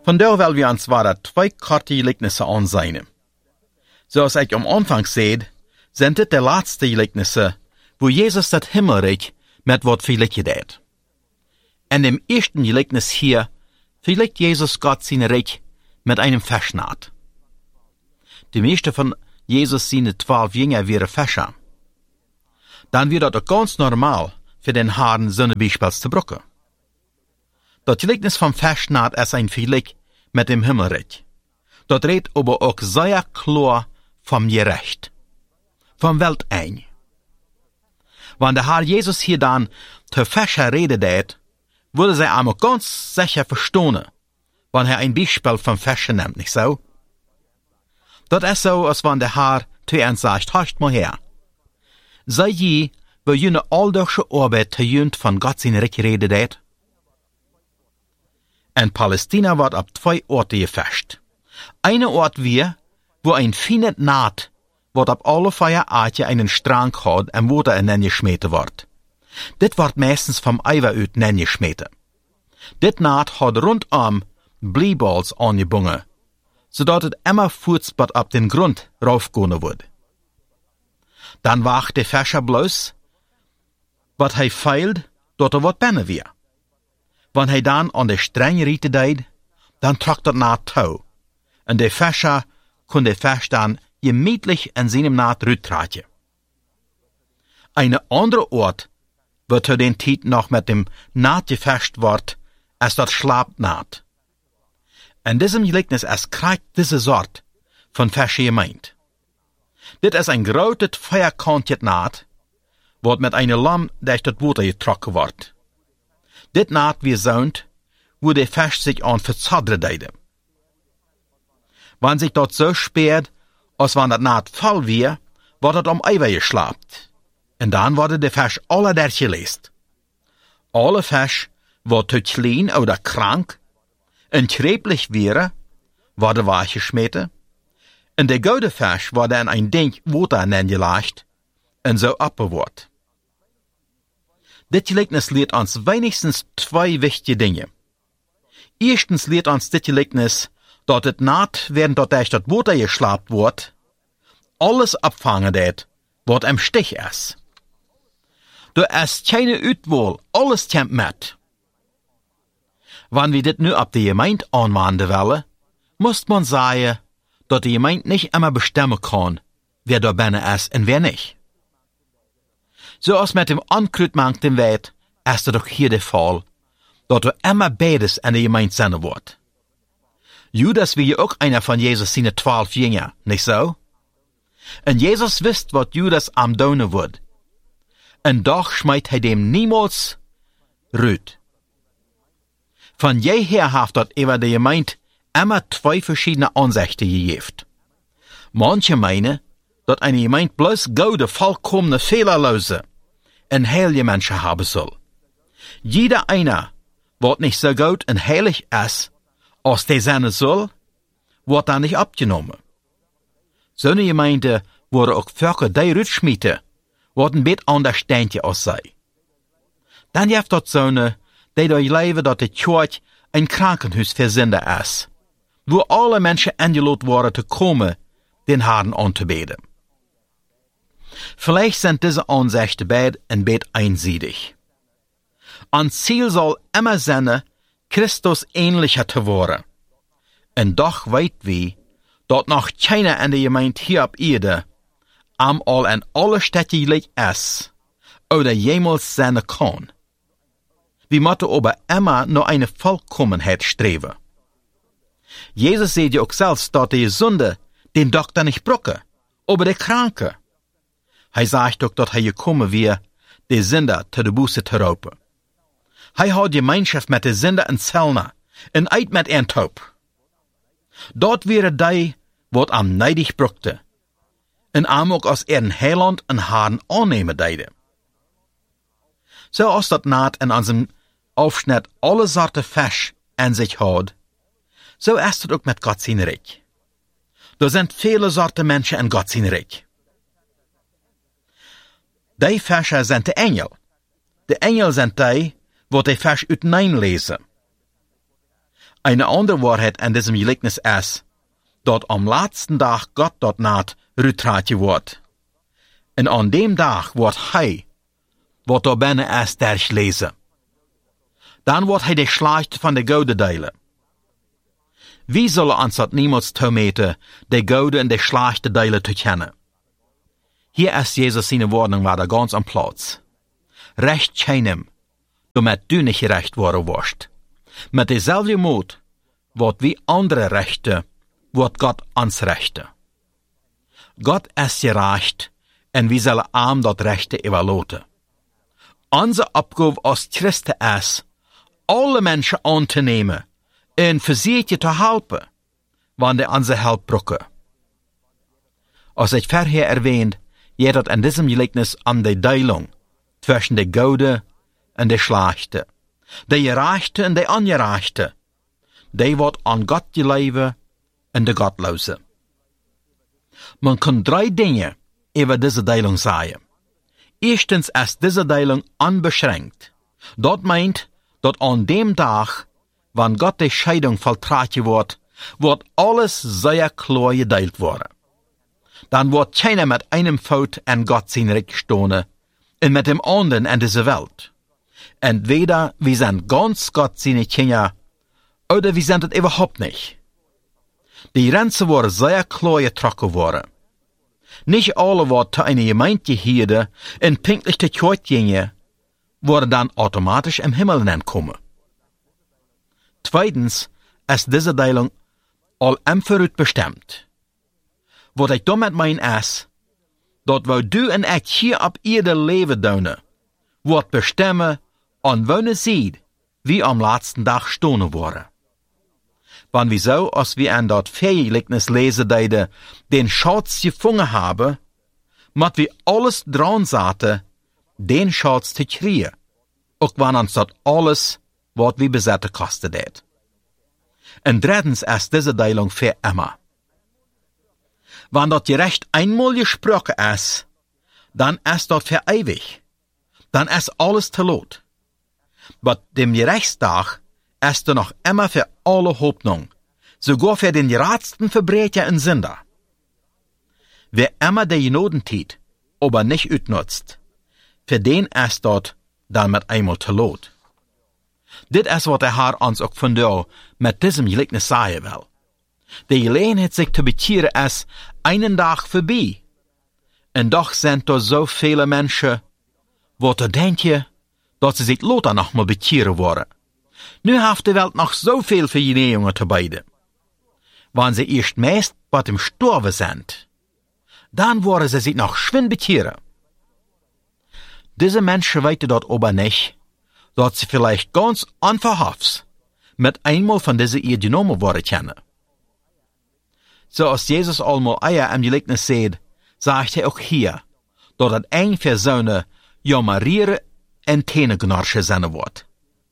Vandaar wil we ons waar 2 korte gelijkenissen aanzien. Zoals ik am Anfang zei, zijn dit de laatste gelijkenissen, wo Jezus dat Himmelreich met wat vergelijken deed. En im eersten gelijkenis hier vergleicht Jezus Gott zijn Reich met einem Verschnaat. De meeste van Jezus zijn 12 Jünger wären Fäscher. Dan wird dat ook ganz normaal für den Herrn zo'n Beispiels te brukken. Dat gelijkenis van Verschnaat is een vergelijk met dem Himmelreich. Dat redt aber ook sehr klar vom Gerecht, vom Weltein. Wanneer de Herr Jesus hier dan te Fäscher rede deed, würde zij einmal ganz sicher verstehen, wanneer hij een Beispiel van Fäscher nimmt, nicht so? Dat is so, als wanneer de Herr zu uns sagt, horcht mal her. Sei je, wo jene alldagse Arbeit te junt van Gott zijn Reich rede deed? En Palästina wordt op 2 Orten gefasst. Eine Ort wie, wo ein feines Naht, wordt op alle 4 Aartje einen Strang hat en Water in geschmeten wordt. Dit wordt meistens vom Eiver uit geschmeten. Dit Naht hat rundum Bleeballs aangebungen, zodat het immer voetspot op den Grund raufgehen wordt. Dan wacht de Fäscher bloß, wat hij feilt, dat wat binnen weer. Wanneer hij dan aan de streng rieten deed, dan trok dat Naht touw, en de Fäscher kon de Fisch dan gemütlich in seinem Naht rüttraatje. Eine andere Ort, wo zu den Tijd noch mit dem Naht gefasst wordt, ist das Schlafnaht. In diesem Gleichnis ist krijgt diese Sort von Fische gemeint. Dit ist ein großes vierkantiges Naht, wat mit einer Lamm durch das Wasser getrokken wordt. Dit Naht wie zaunt, wo der Fisch sich an verzadren deide. Wann sich dort so sperrt, als wann dat Naht voll wie, wordt het om Eiver geslaapt. En dan worden de Fisch alle dergeleest. Alle Fisch, wat te klein oder krank, en krepelig wäre, worden weggeschmeten, en de gouden Fisch worden in ein Denk Water neergelegd, en zo abbewaard. Dit Gleichnis leert ons wenigstens 2 wichtige dingen. Eerstens leert ons dit Gleichnis, dat het Naht, während dort durch das Water geslaapt wordt, alles abfangen deed, wat im Stich is. Er is keine Uitwahl, alles komt met. Wanneer we dit nu op de gemeente aanwenden willen, moest man zeggen, dat de gemeente niet immer bestemmen kan, wer daar binnen is en wer niet. Zoals met dem Ankruidmarkt weet, is het ook hier de geval, dat we immer beides in de gemeente zijn wordt. Judas wie ook einer van Jezus zijn 12 Jünger, niet zo? En Jezus wist wat Judas am doen wordt. En doch smijt hij dem niemals rüt. Van jeher heeft dat over de gemeente immer 2 verschiedene Ansichten gegeven. Manche meinen, dat eine gemeente bloß goude, vollkommene, fehlerlose en heilige Menschen haben soll. Jeder einer, wat nicht so gut en heilig is, als der sein soll, wordt dan nicht abgenommen. Zo'n gemeente worden ook Völker die rütschmieten, wat een beetje understandje als zij. Dan heeft dat zo'n, die door leven dat de kerk een krankenhuis voor zinden is, wo alle mensen ingeladen worden te komen, den Herrn aan te beden. Vielleicht sind diese Ansichten beide ein bisschen einseitig. Ons Ziel soll immer sein, Christus ähnlicher zu werden. En doch weit wie, dat noch keiner in der Gemeinde hier auf Erde einmal in alle Städte gleich ist oder jemals sein kann. Wir müssen aber immer noch eine Vollkommenheit streben. Jesus sagt ja auch selbst, dass die Sünde den Doktor nicht brauche, aber der Kranke. Hij sagt ook dat hij gekommen weer de Sünder te de Buße te roepen. Hij had gemeenschap met de Sünder en Zellner en eet met een taub. Dat wäre die, wat am neidig brukte, en am ook als een heiland en Herrn aannemen deide. Zo als dat Naht in unserem Aufschnitt alle Sorte Fisch in sich hat, so ist het ook met Gott zijn Reich. Er sind viele Sorte Menschen in Gott zijn Reich. Die Fischer sind de Engel. De Engel sind die, wat de Fisch uiteenlezen. Eine andere Wahrheit an diesem Gleichnis ist, dat am letzten Tag Gott dort naht rütratje wordt. En an dem Tag wordt hij, wat er binnen is, lezen. Dan wordt hij de Schlacht van de Gouden delen. Wie zullen ons dat niemals toemeten, de Gouden en de Schlacht delen te kennen? Hier is Jezus zijn woorden waar ganz am Platz. Recht keinem, damit du nicht gerecht worden wirst. Met dezelfde moed, wat wie andere rechten, wordt God ons rechten. God is gerecht, en wie zullen aan dat rechte evalueren. Onze opgave als Christen is, alle mensen aan te nemen, en verzetje te helpen, wanneer onze hulp brokken. Als ik vorher erwähnt, geht het in diesem Gleichnis an die Deilung zwischen de Gouden en de Schlechte. De Gerechte en de Ongerechte. Die wordt aan God geleven en de Gottloze. Man kann 3 Dinge über diese Deilung sagen. Erstens ist diese Deilung unbeschränkt. Dat meint, dat an dem Tag, wann Gott die Scheidung volltragen wird alles sehr klar geteilt worden. Dan wordt keiner mit einem Fout an Gott sein Recht stohne und mit dem anderen an diese Welt. Entweder wir sind ganz Gott seine Kinder, oder wir sind es überhaupt nicht. Die Grenzen worden sehr klar getrokken worden. Nicht alle, die zu einer Gemeinde gehören und pünktlich zur Kirche gingen, worden dann automatisch im Himmel ankommen. Zweitens ist diese Teilung all im Vorut bestimmt. Wat ik damit mein is, dat wo du en ik hier op ieder leven doen, wordt bestemmen aan welke zijde wie am laatsten dag stonen worden. Want wieso, als wir an dat Gleichnis lesen deiden, den Schatz gefunden haben, mat wir alles dran zaten, den Schatz te kriegen, ook wanneer ons dat alles, wat wir bezetten kostet het. En drittens ist diese Teilung für immer. Wenn das Gerecht einmal gesprochen ist, dann ist das für ewig. Dann ist alles zu lot. Aber dem Gerechtstag ist er noch immer für alle Hoffnung, sogar für den geradsten Verbrecher und Sünder. Wer immer die Genodentiet, aber nicht utnutzt, für den ist dort dann mit einmal zu lot. Dit ist, was der Herr uns auch von da mit diesem Gleichnis sagen will. Die Gelegenheit, sich zu bekehren, ist einen Tag vorbei. Und doch sind da so viele Menschen, wo du denkst, dass sie sich later noch mal bekehren wollen. Nu hat die Welt noch so viel Verjährungen zu beiden. Wenn sie erst meist bei dem Sterben sind, dann wollen sie sich noch schwind bekehren. Diese Menschen weiten dort aber nicht, dass sie vielleicht ganz unverhofft mit einmal von dieser Ehe genommen worden können. So als Jesus allemaal eier am Gleichnis sagt, sagt er auch hier, dass het eng für seine jammerieren en Tänegnarsche sein wird.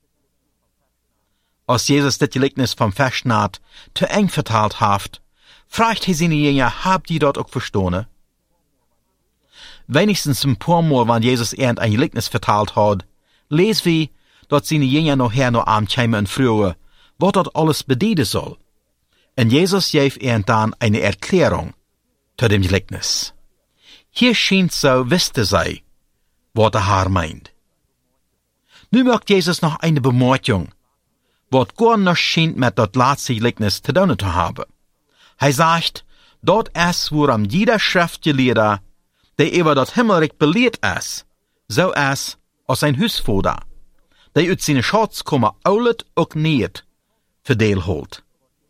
Als Jesus das Gleichnis vom Festnaht zu eng verteilt hat, fragt er seine Jünger, habt ihr dort auch verstanden? Wenigstens ein paar Mal, wenn Jesus ein Gleichnis verteilt hat, lesen wir, dass seine Jünger nachher noch am kämen und fragen, was dort alles bedeuten soll. Und Jesus gab ihnen dann eine Erklärung zu dem Gleichnis. Hier scheint so, wisste sei, was der Herr meint. Nu macht Jesus noch eine Bemerkung, was gar nicht scheint mit das letzte Gleichnis zu tun zu haben. Er sagt, dort ist, woran jeder Schriftgelehrter, der über das Himmelreich belehrt ist, so ist als ein Husvater, der uit seine Schatz kommen oulet ook niet verdeel holt.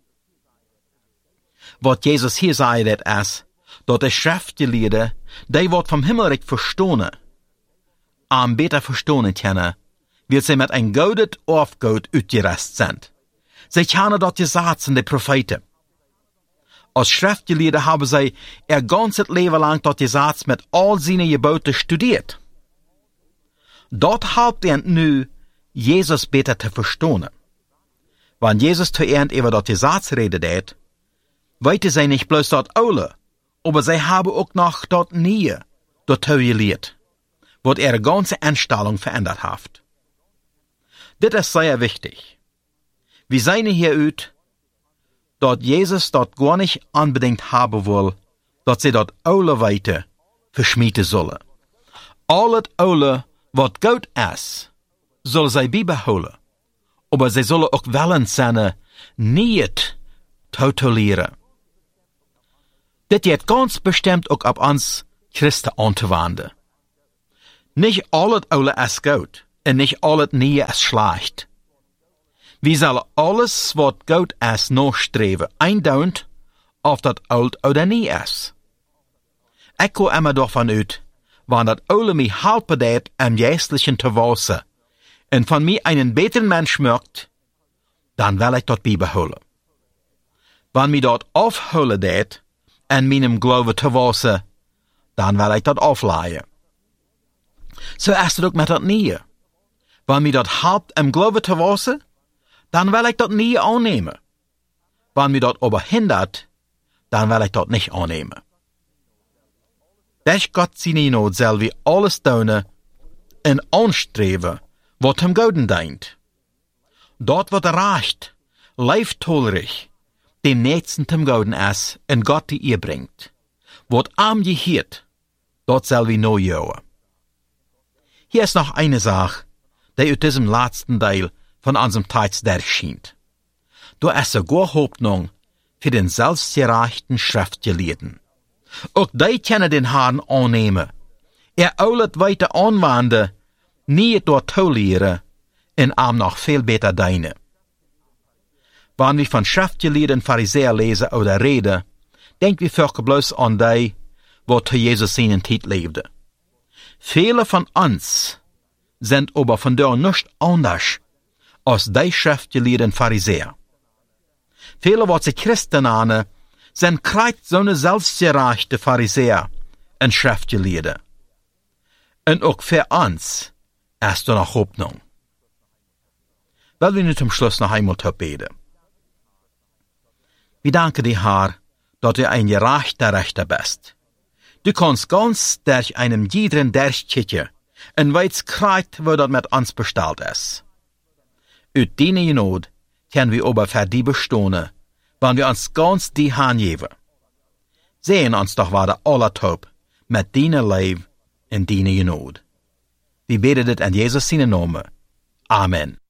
Wat Jesus hier sagt, ist, dass der Schriftgelehrte, der wird vom Himmelreich verstanden, am beter verstanden können, weil sie mit ein goudet Aufgaut uitgerest sind. Sie kennen dort die Satz in der Propheten. Als Schriftgelehrte haben sie ihr ganzes Leben lang dort die Satz mit all seinen Geboten studiert. Dort helpt ihnen nu, Jesus beter zu verstehen. Wenn Jesus zu ihnen über dort die Satz redet, weiten sie nicht bloß dort alle, aber sie haben auch noch dort Nähe, dort gelehrt, was ihre ganze Einstellung verändert hat. Das ist sehr wichtig. Wir sehen hier uit, dat Jesus dat gar nicht unbedingt haben will, dat sie dat alle weite verschmieten sollen. Al het oude wat goed is, zullen zij bijbehouden. Aber zij zullen ook wel zijn niet totaleren. Dit heeft ganz bestimmt ook op ons Christen aan te wenden. Niet al het oude is goed, en niet al het nieuwe is slecht. We zullen alles wat goed is nastreven, eindeunt of dat oud oder nie is. Ik ga immer davon uit, wanneer dat oude mij helpen deed am geestlichen te wassen, en van mij einen beteren Mensch maakt, dan wil ik dat bijbehouden. Wanneer mij dat afhouden deed, en mijn geloven te wassen, dan wil ik dat aflaaien. Zo is het ook met dat nieuwe. Wanneer mij dat helpt am geloven te wassen, dan wil ik dat niet aannemen. Wanneer mij dat aber hindert, dan wil ik dat niet aannemen. Durch Gott seine Not zal we alles doen en aanstreven wat hem gouden dient. Dat wat recht, lieftolerig, dem Nächsten tem gouden is en Gott die ihr bringt. Wat arm je hiert, dat zal we no jouwen. Hier ist noch eine Sache, die uit diesem letzten Teil von unserem Text erscheint. Du ist sogar Hoffnung für den selbstgerechten Schriftgelehrten. Auch die können den Herrn annehmen. Oulet weiter anwenden, nie dort toleeren, en am noch viel besser dienen. Wann wir von Schriftgelehrten Pharisäer lesen oder reden, denken wir wirklich bloß an die, wo zu Jesus seinen Zeit lebte. Viele von uns sind aber von der nicht anders als die Schriftgelehrten Pharisäer. Viele, was sie Christen nennen, sind kreuz so eine selbstgerechte Pharisäer und Schriftgelehrte. Und auch für uns ist da noch Hoffnung. Weil wir nicht zum Schluss noch einmal beten. Wir danken dir, Herr, dass du ein gerechter Richter bist. Du kannst ganz durch einem jeden durchkicken und weißt kreuz, wo das mit uns bestellt ist. Uit deine Not können wir aber für die bestehen, wenn wir uns ganz die Hand geben. Sehen uns doch weiter alle taub mit deiner Leib und deiner Not. Wir beten das in Jesus seinen Namen. Amen.